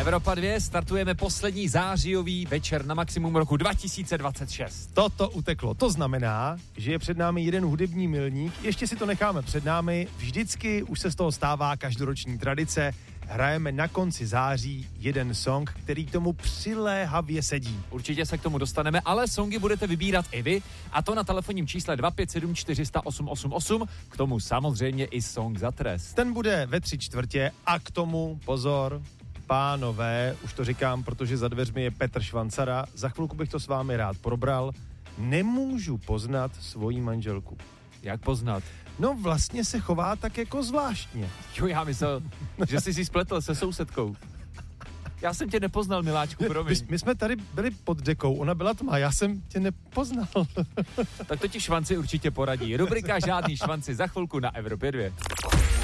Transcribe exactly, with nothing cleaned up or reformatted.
Evropa dva, startujeme poslední zářijový večer na maximum roku dva tisíce dvacet šest. Toto uteklo. To znamená, že je před námi jeden hudební milník. Ještě si to necháme před námi. Vždycky už se z toho stává každoroční tradice. Hrajeme na konci září jeden song, který k tomu přiléhavě sedí. Určitě se k tomu dostaneme, ale songy budete vybírat i vy, a to na telefonním čísle dva pět sedm čtyři sta osm osm osm, k tomu samozřejmě i song za trest. Ten bude ve tři čtvrtě a k tomu, pozor, pánové, už to říkám, protože za dveřmi je Petr Švancara, za chvilku bych to s vámi rád probral, nemůžu poznat svoji manželku. Jak poznat? No vlastně se chová tak jako zvláštně. Jo, já myslel, že jsi si spletl se sousedkou. Já jsem tě nepoznal, miláčku, promiň. My, my jsme tady byli pod dekou, ona byla tma, já jsem tě nepoznal. Tak to ti švanci určitě poradí. Rubrika Žádný švanci za chvilku na Evropě dva.